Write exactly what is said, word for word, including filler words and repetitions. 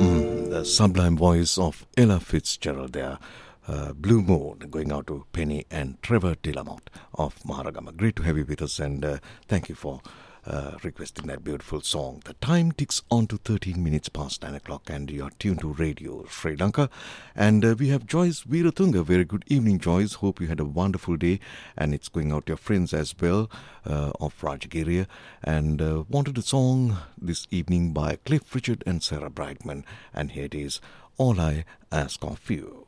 The sublime voice of Ella Fitzgerald there. Uh, Blue Moon going out to Penny and Trevor Delamont of Maharagama. Great to have you with us, and uh, thank you for uh, requesting that beautiful song. The time ticks on to thirteen minutes past nine o'clock, and you are tuned to Radio Sri Lanka. And uh, we have Joyce Veeratunga. Very good evening, Joyce. Hope you had a wonderful day, and it's going out to your friends as well uh, of Rajagiriya. And uh, wanted a song this evening by Cliff Richard and Sarah Brightman, and here it is, All I Ask of You.